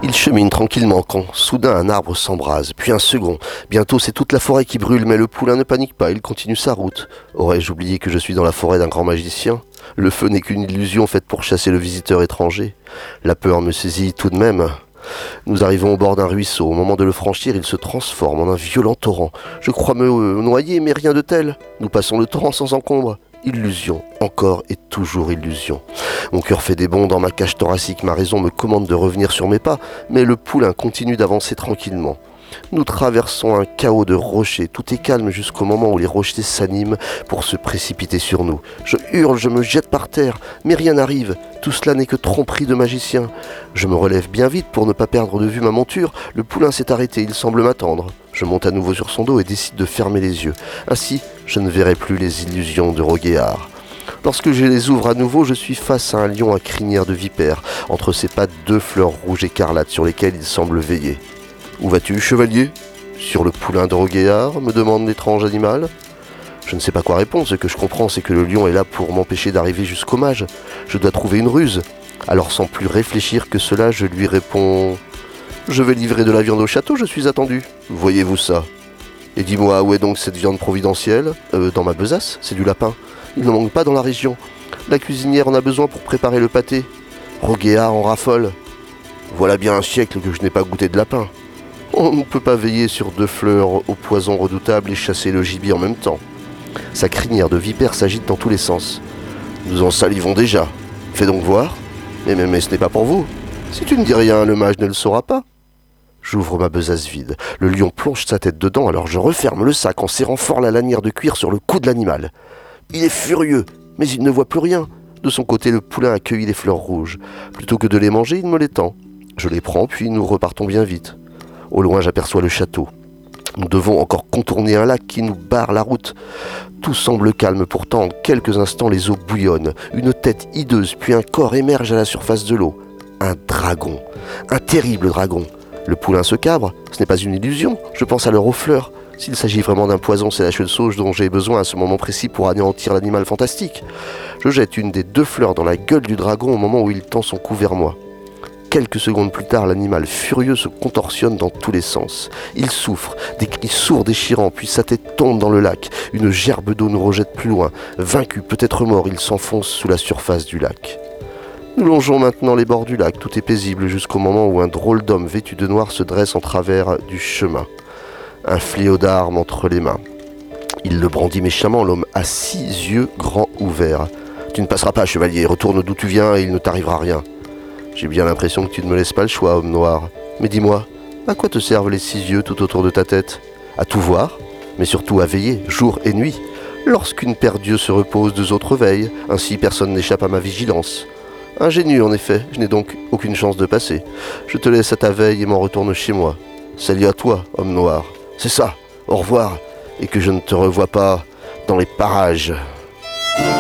Il chemine tranquillement quand, soudain, un arbre s'embrase, puis un second. Bientôt, c'est toute la forêt qui brûle, mais le poulain ne panique pas, il continue sa route. Aurais-je oublié que je suis dans la forêt d'un grand magicien ? Le feu n'est qu'une illusion faite pour chasser le visiteur étranger. La peur me saisit tout de même. Nous arrivons au bord d'un ruisseau. Au moment de le franchir, il se transforme en un violent torrent. Je crois me noyer, mais rien de tel. Nous passons le torrent sans encombre. Illusion, encore et toujours illusion. Mon cœur fait des bonds dans ma cage thoracique, ma raison me commande de revenir sur mes pas, mais le poulain continue d'avancer tranquillement. Nous traversons un chaos de rochers, tout est calme jusqu'au moment où les rochers s'animent pour se précipiter sur nous. Je hurle, je me jette par terre, mais rien n'arrive, tout cela n'est que tromperie de magicien. Je me relève bien vite pour ne pas perdre de vue ma monture, le poulain s'est arrêté, il semble m'attendre. Je monte à nouveau sur son dos et décide de fermer les yeux. Ainsi, je ne verrai plus les illusions de Roguéard. Lorsque je les ouvre à nouveau, je suis face à un lion à crinière de vipère, entre ses pattes 2 fleurs rouges écarlates sur lesquelles il semble veiller. « Où vas-tu, chevalier ?»« Sur le poulain de Roguéard ?» me demande l'étrange animal. Je ne sais pas quoi répondre, ce que je comprends c'est que le lion est là pour m'empêcher d'arriver jusqu'au mage. Je dois trouver une ruse. Alors sans plus réfléchir que cela, je lui réponds « Je vais livrer de la viande au château, je suis attendu. Voyez-vous ça ? Et dis-moi, où est donc cette viande providentielle ? Dans ma besace, c'est du lapin. Il ne manque pas dans la région. La cuisinière en a besoin pour préparer le pâté. Roguéard en raffole. Voilà bien un siècle que je n'ai pas goûté de lapin. On ne peut pas veiller sur 2 fleurs au poison redoutable et chasser le gibier en même temps. Sa crinière de vipère s'agite dans tous les sens. Nous en salivons déjà. Fais donc voir. Mais ce n'est pas pour vous. Si tu ne dis rien, le mage ne le saura pas. J'ouvre ma besace vide. Le lion plonge sa tête dedans, alors je referme le sac en serrant fort la lanière de cuir sur le cou de l'animal. Il est furieux, mais il ne voit plus rien. De son côté, le poulain accueille les fleurs rouges. Plutôt que de les manger, il me les tend. Je les prends, puis nous repartons bien vite. Au loin, j'aperçois le château. Nous devons encore contourner un lac qui nous barre la route. Tout semble calme, pourtant en quelques instants les eaux bouillonnent. Une tête hideuse, puis un corps émerge à la surface de l'eau. Un dragon, un terrible dragon. Le poulain se cabre, ce n'est pas une illusion, je pense alors aux fleurs. S'il s'agit vraiment d'un poison, c'est la cheveux-sauge dont j'ai besoin à ce moment précis pour anéantir l'animal fantastique. Je jette une des 2 fleurs dans la gueule du dragon au moment où il tend son cou vers moi. Quelques secondes plus tard, l'animal furieux se contorsionne dans tous les sens. Il souffre, des cris sourds déchirants, puis sa tête tombe dans le lac. Une gerbe d'eau nous rejette plus loin. Vaincu, peut-être mort, il s'enfonce sous la surface du lac. Nous longeons maintenant les bords du lac, tout est paisible jusqu'au moment où un drôle d'homme vêtu de noir se dresse en travers du chemin. Un fléau d'armes entre les mains. Il le brandit méchamment, l'homme a 6 yeux grands ouverts. « Tu ne passeras pas, chevalier, retourne d'où tu viens et il ne t'arrivera rien. » J'ai bien l'impression que tu ne me laisses pas le choix, homme noir. Mais dis-moi, à quoi te servent les 6 yeux tout autour de ta tête ? À tout voir, mais surtout à veiller, jour et nuit. Lorsqu'une paire d'yeux se repose, 2 autres veillent, ainsi personne n'échappe à ma vigilance. Ingénieux en effet, je n'ai donc aucune chance de passer. Je te laisse à ta veille et m'en retourne chez moi. Salut à toi, homme noir. C'est ça, au revoir, et que je ne te revoie pas dans les parages.